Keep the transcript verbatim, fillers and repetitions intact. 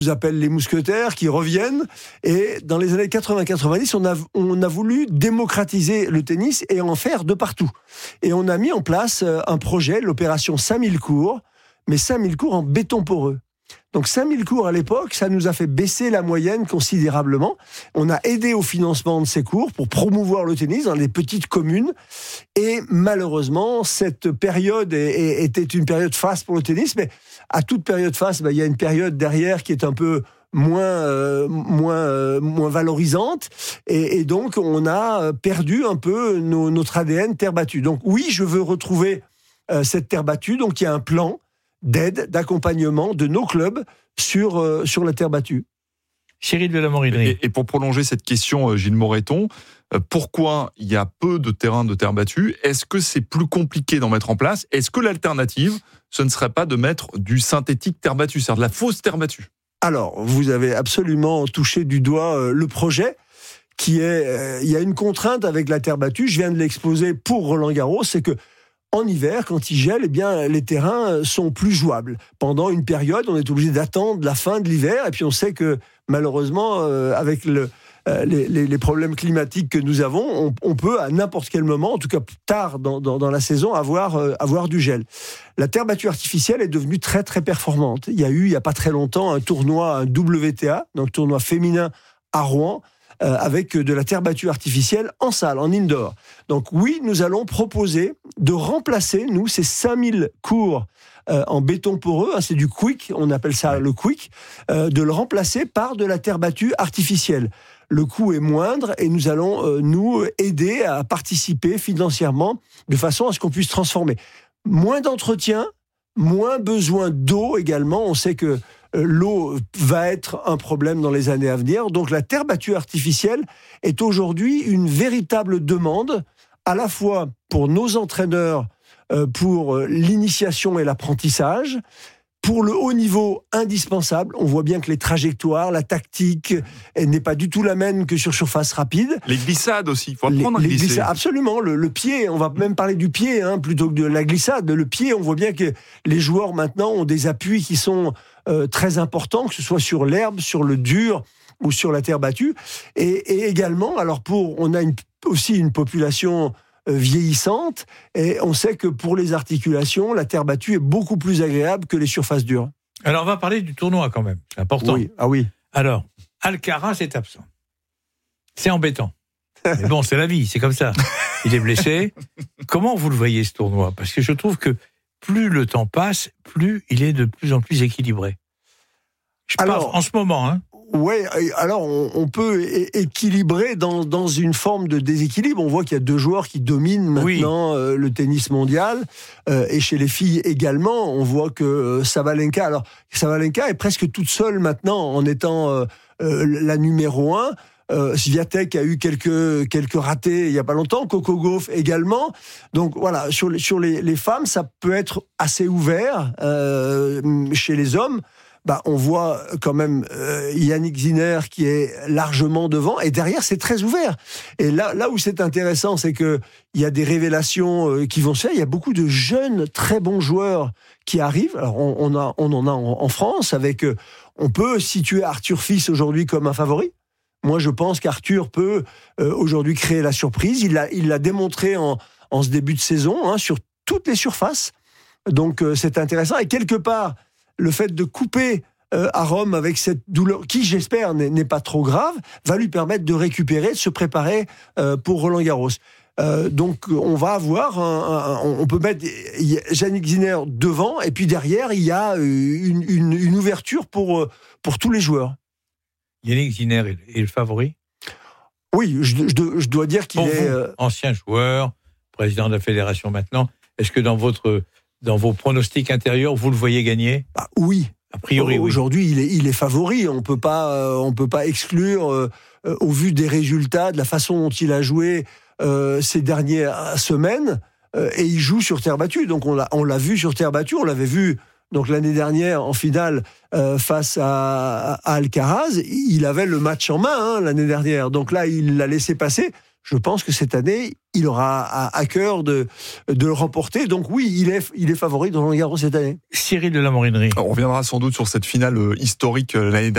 nous appelle les mousquetaires, qui reviennent. Et dans les années quatre-vingts quatre-vingt-dix, on a, on a voulu démocratiser le tennis et en faire de partout. Et on a mis en place un projet, l'opération cinq mille cours, mais cinq mille cours en béton poreux. Donc cinq mille cours à l'époque, ça nous a fait baisser la moyenne considérablement. On a aidé au financement de ces cours pour promouvoir le tennis dans les petites communes. Et malheureusement, cette période est, est, était une période faste pour le tennis. Mais à toute période faste, ben, il y a une période derrière qui est un peu moins, euh, moins, euh, moins valorisante. Et, et donc, on a perdu un peu nos, notre A D N terre battue. Donc oui, je veux retrouver euh, cette terre battue. Donc il y a un plan d'aide, d'accompagnement de nos clubs sur, euh, sur la terre battue. Cyril de la Morinerie. Et, et pour prolonger cette question, Gilles Moreton, euh, pourquoi il y a peu de terrains de terre battue ? Est-ce que c'est plus compliqué d'en mettre en place ? Est-ce que l'alternative, ce ne serait pas de mettre du synthétique terre battue, c'est-à-dire de la fausse terre battue ? Alors, vous avez absolument touché du doigt euh, le projet, qui est... Euh, il y a une contrainte avec la terre battue, je viens de l'exposer pour Roland-Garros, c'est que en hiver, quand il gèle, eh bien, les terrains sont plus jouables. Pendant une période, on est obligé d'attendre la fin de l'hiver. Et puis, on sait que, malheureusement, euh, avec le, euh, les, les, les problèmes climatiques que nous avons, on, on peut, à n'importe quel moment, en tout cas tard dans, dans, dans la saison, avoir, euh, avoir du gel. La terre battue artificielle est devenue très, très performante. Il y a eu, il n'y a pas très longtemps, un tournoi, un W T A, donc tournoi féminin à Rouen, Euh, avec de la terre battue artificielle en salle, en indoor. Donc oui, nous allons proposer de remplacer, nous, ces cinq mille cours euh, en béton poreux, hein, c'est du quick, on appelle ça le quick, euh, de le remplacer par de la terre battue artificielle. Le coût est moindre et nous allons, euh, nous, aider à participer financièrement de façon à ce qu'on puisse transformer. Moins d'entretien, moins besoin d'eau également. On sait que l'eau va être un problème dans les années à venir. Donc la terre battue artificielle est aujourd'hui une véritable demande, à la fois pour nos entraîneurs, pour l'initiation et l'apprentissage, pour le haut niveau indispensable. On voit bien que les trajectoires, la tactique, elle n'est pas du tout la même que sur surface rapide. Les glissades aussi, il faut apprendre les, à glisser. Glissades, absolument, le, le pied, on va même parler du pied hein, plutôt que de la glissade. Le pied, on voit bien que les joueurs maintenant ont des appuis qui sont euh, très importants, que ce soit sur l'herbe, sur le dur ou sur la terre battue. Et, et également, alors pour, on a une, aussi une population vieillissante, et on sait que pour les articulations, la terre battue est beaucoup plus agréable que les surfaces dures. Alors, on va parler du tournoi quand même, c'est important. Oui, ah oui. Alors, Alcaraz est absent. C'est embêtant. Mais bon, c'est la vie, c'est comme ça. Il est blessé. Comment vous le voyez, ce tournoi ? Parce que je trouve que plus le temps passe, plus il est de plus en plus équilibré. Je alors, parle en ce moment, hein. Oui, alors on, on peut é- équilibrer dans, dans une forme de déséquilibre. On voit qu'il y a deux joueurs qui dominent maintenant oui. euh, le tennis mondial, euh, et chez les filles également. On voit que euh, Sabalenka, alors Sabalenka est presque toute seule maintenant en étant euh, euh, la numéro un. Euh, Swiatek a eu quelques quelques ratés il y a pas longtemps, Coco Gauff également. Donc voilà, sur les, sur les, les femmes, ça peut être assez ouvert. Euh, chez les hommes, bah, on voit quand même euh, Yannick Sinner qui est largement devant, et derrière c'est très ouvert. Et là, là où c'est intéressant, c'est que il y a des révélations euh, qui vont se faire. Il y a beaucoup de jeunes très bons joueurs qui arrivent. Alors on, on a, on en a en, en France. Avec, euh, on peut situer Arthur Fils aujourd'hui comme un favori. Moi, je pense qu'Arthur peut euh, aujourd'hui créer la surprise. Il l'a, il l'a démontré en, en ce début de saison hein, sur toutes les surfaces. Donc euh, c'est intéressant. Et quelque part, le fait de couper euh, à Rome avec cette douleur, qui j'espère n'est, n'est pas trop grave, va lui permettre de récupérer, de se préparer euh, pour Roland-Garros. Euh, donc on va avoir, un, un, on peut mettre Yannick Sinner devant, et puis derrière il y a une, une, une ouverture pour, pour tous les joueurs. Yannick Sinner est, est le favori ? Oui, je, je, je dois dire qu'il pour est... Vous, euh... ancien joueur, président de la fédération maintenant, est-ce que dans votre... Dans vos pronostics intérieurs, vous le voyez gagner ? Bah, oui. A priori, oui. Aujourd'hui, il est, il est favori. On peut pas, euh, on peut pas exclure, euh, euh, au vu des résultats, de la façon dont il a joué euh, ces dernières semaines, euh, et il joue sur terre battue. Donc on l'a, on l'a vu sur terre battue. On l'avait vu donc l'année dernière en finale euh, face à, à Alcaraz. Il avait le match en main hein, l'année dernière. Donc là, il l'a laissé passer. Je pense que cette année, il aura à, à cœur de, de le remporter. Donc oui, il est, il est favori dans Roland-Garros cette année. Cyril de la Morinerie. On reviendra sans doute sur cette finale historique l'année dernière.